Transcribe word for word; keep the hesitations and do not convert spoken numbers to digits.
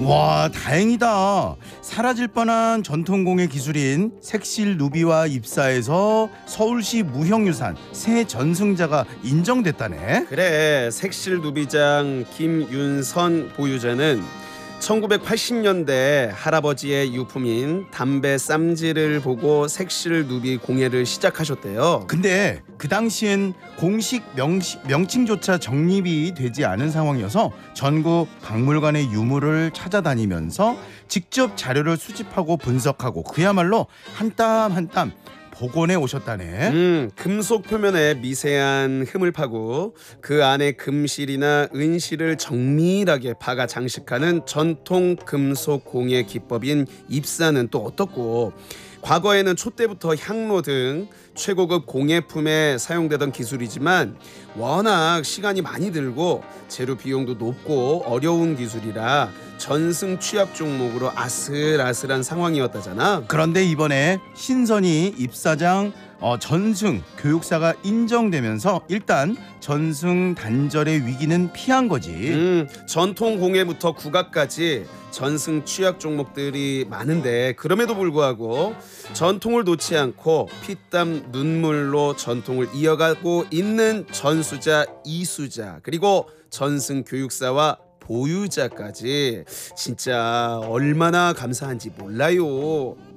와, 다행이다. 사라질 뻔한 전통공예 기술인 색실 누비와 입사해서 서울시 무형유산 새 전승자가 인정됐다네. 그래, 색실 누비장 김윤선 보유자는 천구백팔십 년대 할아버지의 유품인 담배 쌈지를 보고 색실 누비 공예를 시작하셨대요. 근데 그 당시엔 공식 명시, 명칭조차 정립이 되지 않은 상황이어서 전국 박물관의 유물을 찾아다니면서 직접 자료를 수집하고 분석하고 그야말로 한 땀 한 땀 복원해 오셨다네. 음, 금속 표면에 미세한 흠을 파고 그 안에 금실이나 은실을 정밀하게 박아 장식하는 전통 금속 공예 기법인 입사는 또 어떻고, 과거에는 촛대부터 향로 등 최고급 공예품에 사용되던 기술이지만 워낙 시간이 많이 들고 재료 비용도 높고 어려운 기술이라 전승 취약 종목으로 아슬아슬한 상황이었다잖아. 그런데 이번에 신선이 입사장 어, 전승 교육사가 인정되면서 일단 전승 단절의 위기는 피한 거지. 음, 전통 공예부터 국악까지 전승 취약 종목들이 많은데 그럼에도 불구하고 전통을 놓지 않고 피땀 눈물로 전통을 이어가고 있는 전수자, 이수자, 그리고 전승 교육사와 보유자까지 진짜 얼마나 감사한지 몰라요.